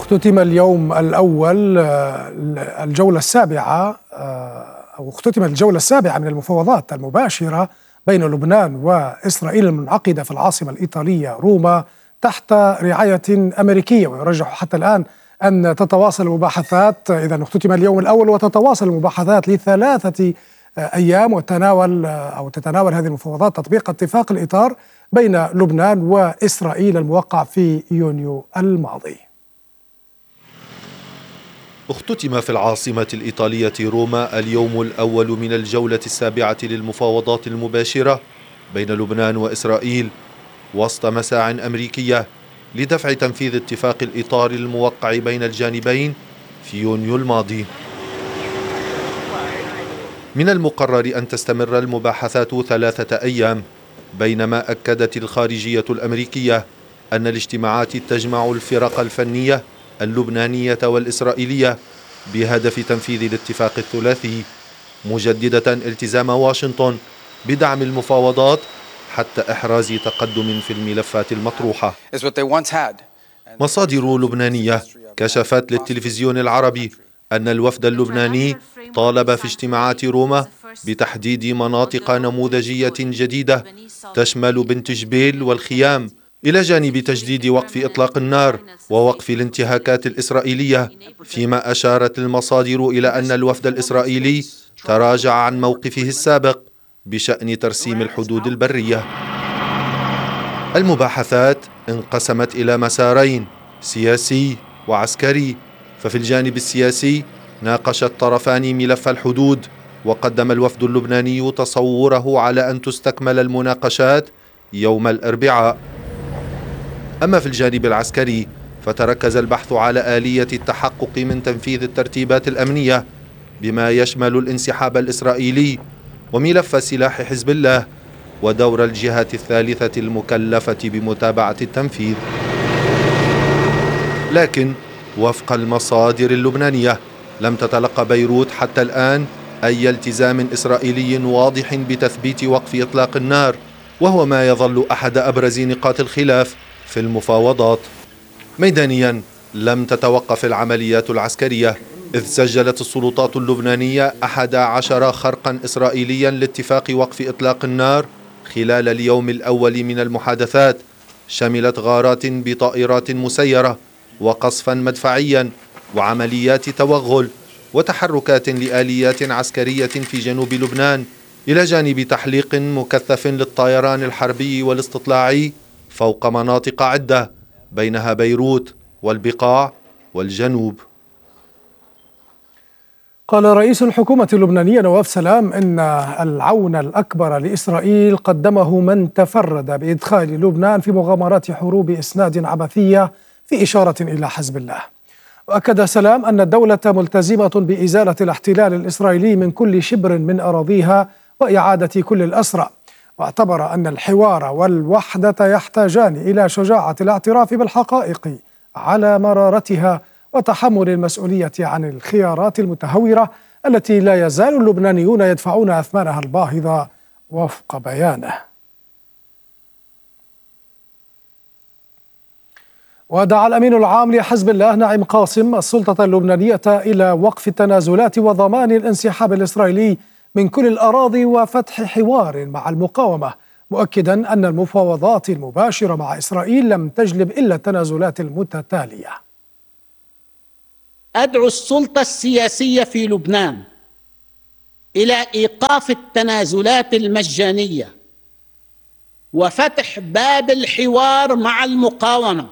اختتم اليوم الأول الجولة السابعة أو اختتمت الجولة السابعة من المفاوضات المباشرة بين لبنان وإسرائيل المنعقدة في العاصمة الإيطالية روما تحت رعاية أمريكية، ويرجح حتى الآن أن تتواصل المباحثات. إذا اختتم اليوم الأول وتتواصل المباحثات ل3 أيام، تتناول هذه المفاوضات تطبيق اتفاق الإطار بين لبنان وإسرائيل الموقع في يونيو الماضي. اختتم في العاصمة الإيطالية روما اليوم الأول من الجولة السابعة للمفاوضات المباشرة بين لبنان وإسرائيل وسط مساع أمريكية لدفع تنفيذ اتفاق الإطار الموقع بين الجانبين في يونيو الماضي. من المقرر أن تستمر المباحثات 3 أيام، بينما أكدت الخارجية الأمريكية أن الاجتماعات تجمع الفرق الفنية اللبنانية والإسرائيلية بهدف تنفيذ الاتفاق الثلاثي، مجددة التزام واشنطن بدعم المفاوضات حتى إحراز تقدم في الملفات المطروحة. مصادر لبنانية كشفت للتلفزيون العربي أن الوفد اللبناني طالب في اجتماعات روما بتحديد مناطق نموذجية جديدة تشمل بنت جبيل والخيام، إلى جانب تجديد وقف إطلاق النار ووقف الانتهاكات الإسرائيلية، فيما أشارت المصادر إلى أن الوفد الإسرائيلي تراجع عن موقفه السابق بشأن ترسيم الحدود البرية. المباحثات انقسمت إلى مسارين، سياسي وعسكري. ففي الجانب السياسي ناقش الطرفان ملف الحدود، وقدم الوفد اللبناني تصوره على أن تستكمل المناقشات يوم الأربعاء. أما في الجانب العسكري فتركز البحث على آلية التحقق من تنفيذ الترتيبات الأمنية بما يشمل الانسحاب الإسرائيلي وملف سلاح حزب الله ودور الجهات الثالثة المكلفة بمتابعة التنفيذ. لكن وفق المصادر اللبنانية لم تتلقى بيروت حتى الآن أي التزام إسرائيلي واضح بتثبيت وقف إطلاق النار، وهو ما يظل أحد أبرز نقاط الخلاف في المفاوضات. ميدانيا لم تتوقف العمليات العسكرية، إذ سجلت السلطات اللبنانية 11 خرقا إسرائيليا لاتفاق وقف إطلاق النار خلال اليوم الأول من المحادثات، شملت غارات بطائرات مسيرة وقصفا مدفعيا وعمليات توغل وتحركات لآليات عسكرية في جنوب لبنان، إلى جانب تحليق مكثف للطيران الحربي والاستطلاعي فوق مناطق عدة بينها بيروت والبقاع والجنوب. قال رئيس الحكومة اللبنانية نواف سلام إن العون الأكبر لإسرائيل قدمه من تفرد بإدخال لبنان في مغامرات حروب إسناد عبثية، في إشارة إلى حزب الله. وأكد سلام أن الدولة ملتزمة بإزالة الاحتلال الإسرائيلي من كل شبر من أراضيها وإعادة كل الأسرى، واعتبر أن الحوار والوحدة يحتاجان إلى شجاعة الاعتراف بالحقائق على مرارتها وتحمل المسؤولية عن الخيارات المتهورة التي لا يزال اللبنانيون يدفعون أثمانها الباهظة وفق بيانه. ودعا الأمين العام لحزب الله نعيم قاسم السلطة اللبنانية إلى وقف التنازلات وضمان الانسحاب الإسرائيلي من كل الأراضي وفتح حوار مع المقاومة، مؤكدا أن المفاوضات المباشرة مع إسرائيل لم تجلب إلا التنازلات المتتالية. أدعو السلطة السياسية في لبنان إلى إيقاف التنازلات المجانية وفتح باب الحوار مع المقاومة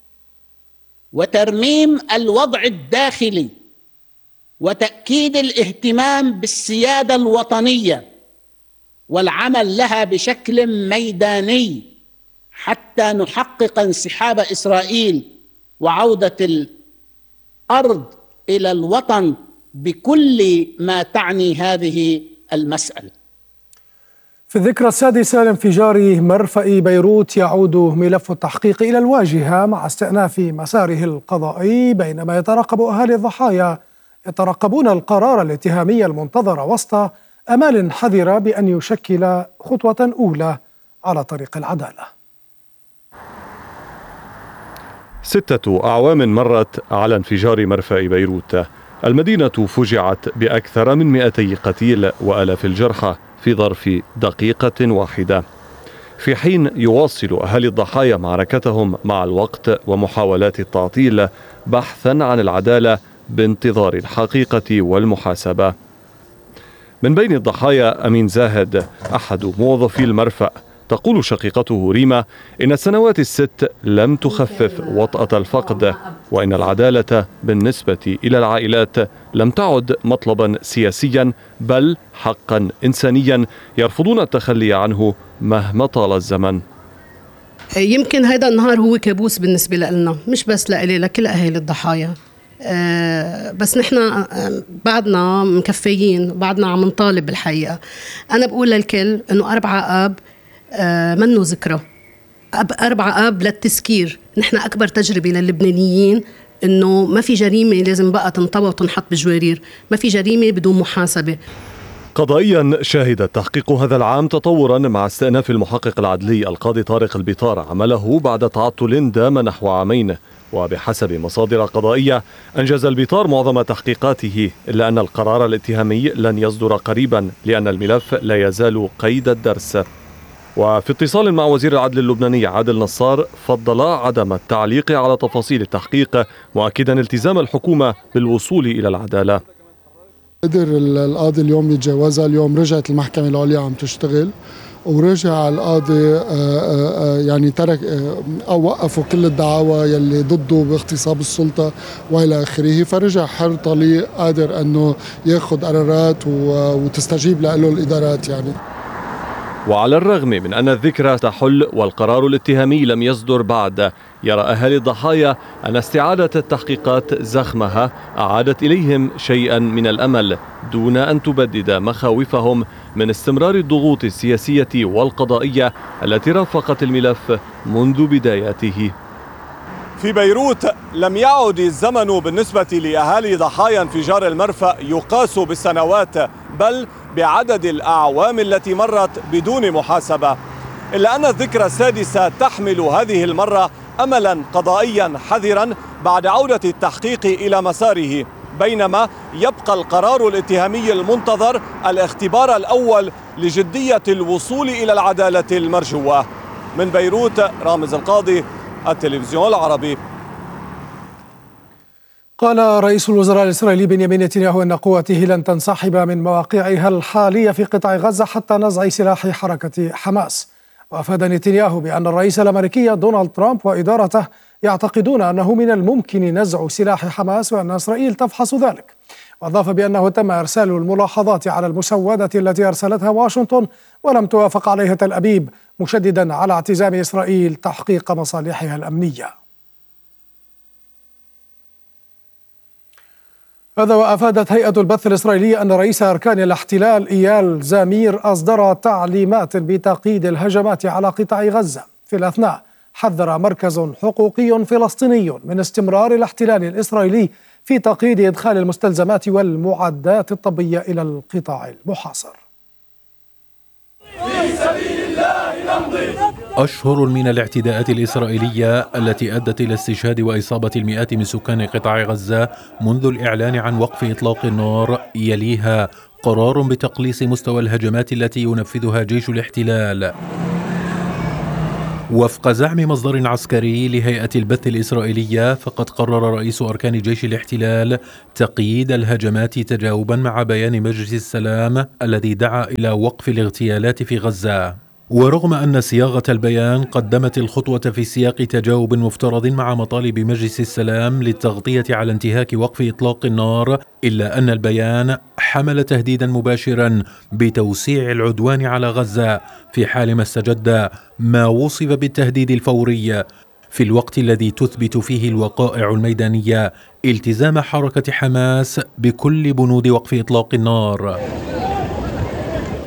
وترميم الوضع الداخلي وتأكيد الاهتمام بالسيادة الوطنية والعمل لها بشكل ميداني حتى نحقق انسحاب إسرائيل وعودة الأرض إلى الوطن بكل ما تعني هذه المسألة. في الذكرى السادسة لانفجار مرفأ بيروت يعود ملف التحقيق إلى الواجهة مع استئناف مساره القضائي، بينما يترقب أهالي الضحايا يترقبون القرار الاتهامي المنتظر وسط آمال حذرة بأن يشكل خطوة أولى على طريق العدالة. 6 أعوام مرت على انفجار مرفأ بيروت. المدينة فجعت بأكثر من 200 قتيل وآلاف الجرحى في ظرف دقيقة واحدة، في حين يواصل أهالي الضحايا معركتهم مع الوقت ومحاولات التعطيل بحثا عن العدالة بانتظار الحقيقة والمحاسبة. من بين الضحايا أمين زاهد أحد موظفي المرفأ. تقول شقيقته ريما إن السنوات ال6 لم تخفف وطأة الفقد، وإن العدالة بالنسبة إلى العائلات لم تعد مطلبا سياسيا بل حقا إنسانيا يرفضون التخلي عنه مهما طال الزمن. يمكن هذا النهار هو كابوس بالنسبة لنا، مش بس لإلي، لكل أهالي الضحايا. بس نحن بعدنا مكفيين، بعدنا عم نطالب بالحقيقة. أنا بقول للكل إنه 4 آب منه ذكرى، 4 آب للتذكير. نحن أكبر تجربة للبنانيين إنه ما في جريمة لازم بقى تنطوى وتنحط بجوارير، ما في جريمة بدون محاسبة. قضائيا شهد التحقيق هذا العام تطورا مع استئناف المحقق العدلي القاضي طارق البيطار عمله بعد تعطل دام نحو عامين. وبحسب مصادر قضائية أنجز البيطار معظم تحقيقاته، إلا أن القرار الاتهامي لن يصدر قريبا لأن الملف لا يزال قيد الدرس. وفي اتصال مع وزير العدل اللبناني عادل نصار فضل عدم التعليق على تفاصيل التحقيق، مؤكدا التزام الحكومة بالوصول إلى العدالة. قدر القاضي اليوم يتجاوزها. اليوم رجعت المحكمة العليا عم تشتغل، ورجع القاضي يعني ترك أو وقفوا كل الدعاوى يلي ضده باغتصاب السلطة وإلى آخره، فرجع حر طليق قادر أنه ياخذ قرارات وتستجيب له الإدارات يعني. وعلى الرغم من أن الذكرى تحل والقرار الاتهامي لم يصدر بعد، يرى أهالي الضحايا أن استعادة التحقيقات زخمها أعادت إليهم شيئا من الأمل دون أن تبدد مخاوفهم من استمرار الضغوط السياسية والقضائية التي رافقت الملف منذ بداياته. في بيروت لم يعد الزمن بالنسبة لأهالي ضحايا انفجار المرفأ يقاس بالسنوات بل بعدد الأعوام التي مرت بدون محاسبة، إلا أن الذكرى السادسة تحمل هذه المرة أملا قضائيا حذرا بعد عودة التحقيق إلى مساره، بينما يبقى القرار الاتهامي المنتظر الاختبار الأول لجدية الوصول إلى العدالة المرجوة. من بيروت رامز القاضي، التلفزيون العربي. قال رئيس الوزراء الإسرائيلي بنيامين نتنياهو أن قواته لن تنسحب من مواقعها الحالية في قطاع غزة حتى نزع سلاح حركة حماس. وأفاد نتنياهو بأن الرئيس الأمريكي دونالد ترامب وإدارته يعتقدون أنه من الممكن نزع سلاح حماس وأن إسرائيل تفحص ذلك. وأضاف بأنه تم إرسال الملاحظات على المسودة التي أرسلتها واشنطن ولم توافق عليها تل أبيب، مشددا على اعتزام إسرائيل تحقيق مصالحها الأمنية. هذا وأفادت هيئة البث الإسرائيلية أن رئيس أركان الاحتلال إيال زمير أصدر تعليمات بتقييد الهجمات على قطاع غزة. في الأثناء حذر مركز حقوقي فلسطيني من استمرار الاحتلال الإسرائيلي في تقييد إدخال المستلزمات والمعدات الطبية إلى القطاع المحاصر. أشهر من الاعتداءات الإسرائيلية التي أدت إلى استشهاد وإصابة المئات من سكان قطاع غزة منذ الإعلان عن وقف إطلاق النار، يليها قرار بتقليص مستوى الهجمات التي ينفذها جيش الاحتلال. وفق زعم مصدر عسكري لهيئة البث الإسرائيلية، فقد قرر رئيس أركان جيش الاحتلال تقييد الهجمات تجاوبا مع بيان مجلس السلام الذي دعا إلى وقف الاغتيالات في غزة. ورغم أن صياغة البيان قدمت الخطوة في سياق تجاوب مفترض مع مطالب مجلس السلام للتغطية على انتهاك وقف إطلاق النار، إلا أن البيان حمل تهديدا مباشرا بتوسيع العدوان على غزة في حال ما استجد ما وصف بالتهديد الفوري، في الوقت الذي تثبت فيه الوقائع الميدانية التزام حركة حماس بكل بنود وقف إطلاق النار.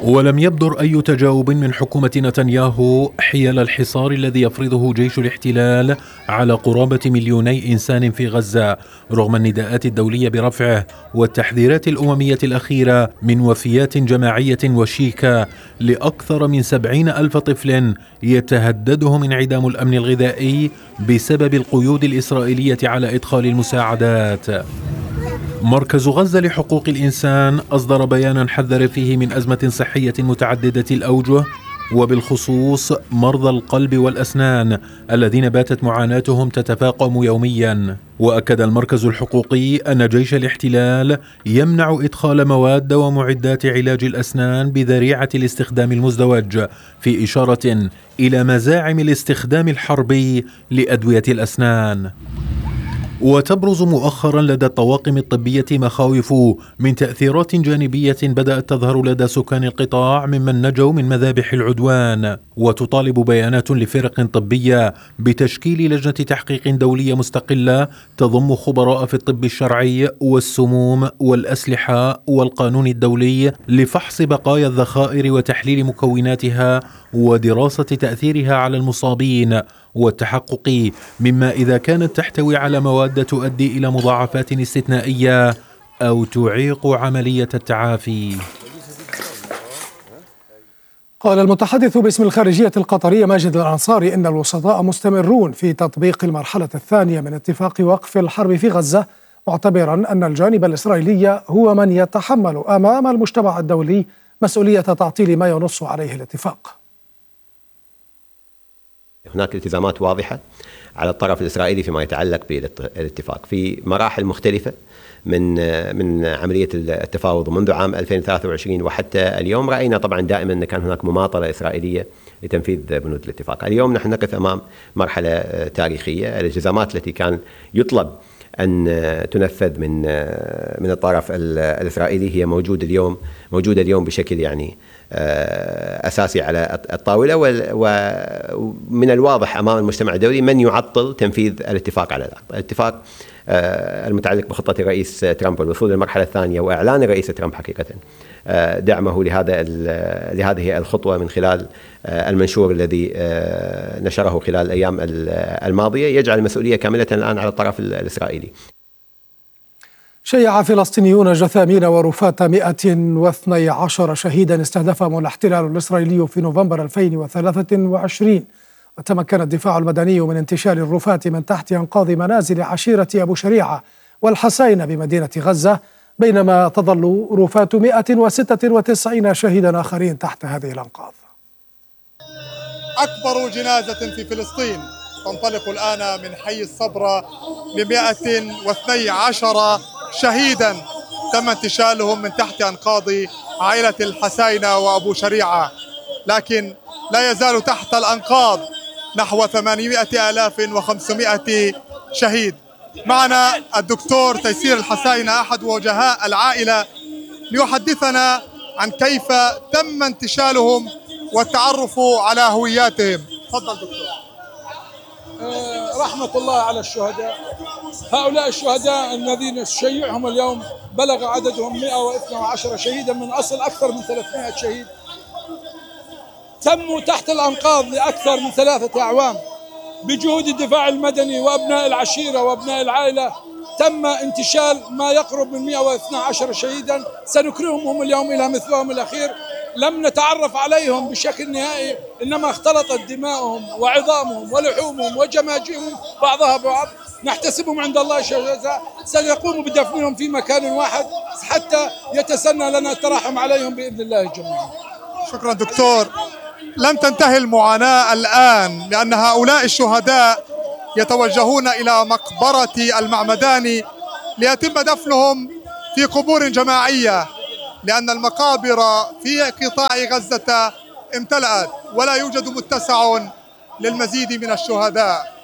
ولم يبدر أي تجاوب من حكومة نتنياهو حيال الحصار الذي يفرضه جيش الاحتلال على قرابة 2 مليون إنسان في غزة، رغم النداءات الدولية برفعه والتحذيرات الأممية الأخيرة من وفيات جماعية وشيكة لأكثر من 70,000 طفل يتهددهم انعدام الأمن الغذائي بسبب القيود الإسرائيلية على إدخال المساعدات. مركز غزة لحقوق الإنسان أصدر بيانا حذر فيه من أزمة صحية متعددة الأوجه، وبالخصوص مرضى القلب والأسنان الذين باتت معاناتهم تتفاقم يوميا. وأكد المركز الحقوقي أن جيش الاحتلال يمنع إدخال مواد ومعدات علاج الأسنان بذريعة الاستخدام المزدوج، في إشارة إلى مزاعم الاستخدام الحربي لأدوية الأسنان. وتبرز مؤخرا لدى الطواقم الطبية مخاوف من تأثيرات جانبية بدأت تظهر لدى سكان القطاع ممن نجوا من مذابح العدوان، وتطالب بيانات لفرق طبية بتشكيل لجنة تحقيق دولية مستقلة تضم خبراء في الطب الشرعي والسموم والأسلحة والقانون الدولي لفحص بقايا الذخائر وتحليل مكوناتها ودراسة تأثيرها على المصابين، والتحقق مما إذا كانت تحتوي على مواد تؤدي إلى مضاعفات استثنائية أو تعيق عملية التعافي. قال المتحدث باسم الخارجية القطرية ماجد الأنصاري إن الوسطاء مستمرون في تطبيق المرحلة الثانية من اتفاق وقف الحرب في غزة، معتبرا أن الجانب الإسرائيلي هو من يتحمل أمام المجتمع الدولي مسؤولية تعطيل ما ينص عليه الاتفاق. هناك التزامات واضحة على الطرف الإسرائيلي فيما يتعلق بالاتفاق في مراحل مختلفة من عملية التفاوض منذ عام 2023 وحتى اليوم. رأينا طبعا دائما أن كان هناك مماطلة إسرائيلية لتنفيذ بنود الاتفاق. اليوم نحن نقف أمام مرحلة تاريخية. الالتزامات التي كان يطلب أن تنفذ من الطرف الإسرائيلي هي موجودة اليوم بشكل يعني أساسي على الطاولة، ومن الواضح أمام المجتمع الدولي من يعطل تنفيذ الاتفاق على الأرض. الاتفاق المتعلق بخطة الرئيس ترامب والوصول للمرحلة الثانية وإعلان الرئيس ترامب حقيقة دعمه لهذه الخطوة من خلال المنشور الذي نشره خلال الأيام الماضية يجعل المسؤولية كاملة الآن على الطرف الإسرائيلي. شيع فلسطينيون جثامين ورفات 112 شهيدا استهدفهم الاحتلال الإسرائيلي في نوفمبر 2023، وتمكن الدفاع المدني من انتشال الرفات من تحت أنقاض منازل عشيرة أبو شريعة والحسين بمدينة غزة، بينما تظل رفات 196 شهيدا آخرين تحت هذه الأنقاض. أكبر جنازة في فلسطين تنطلق الآن من حي الصبرة ب 112 شهيدا تم انتشالهم من تحت أنقاض عائلة الحسين وأبو شريعة، لكن لا يزال تحت الأنقاض نحو 800,500 شهيد. معنا الدكتور تيسير الحسين أحد وجهاء العائلة ليحدثنا عن كيف تم انتشالهم والتعرف على هوياتهم. تفضل دكتور. رحمة الله على الشهداء. هؤلاء الشهداء الذين شيعهم اليوم بلغ عددهم 112 شهيدا من أصل أكثر من 300 شهيد، تموا تحت الأنقاض لأكثر من 3 أعوام بجهود الدفاع المدني وأبناء العشيرة وأبناء العائلة. تم انتشال ما يقرب من 112 شهيدا، سنكرههم اليوم إلى مثلهم الأخير. لم نتعرف عليهم بشكل نهائي، إنما اختلطت دماؤهم وعظامهم ولحومهم وجماجمهم بعضها ببعض. نحتسبهم عند الله شهداء، سنقوم بدفنهم في مكان واحد حتى يتسنى لنا الترحم عليهم بإذن الله جميعا. شكرا دكتور. لم تنتهي المعاناة الآن، لأن هؤلاء الشهداء يتوجهون إلى مقبرة المعمداني ليتم دفنهم في قبور جماعية، لأن المقابر في قطاع غزة امتلأت ولا يوجد متسع للمزيد من الشهداء.